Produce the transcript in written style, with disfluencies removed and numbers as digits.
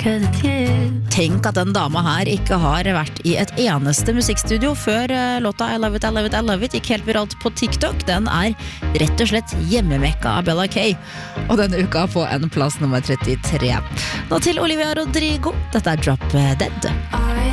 Tenk at den dama her ikke har vært i et eneste musikkstudio før låta I Love It, I Love It, I Love It gikk helt viralt på TikTok. Den rett og slett hjemmemekka av Bella K. Og denne uka på en plass nummer 33. Nå til Olivia Rodrigo. Dette Drop Dead.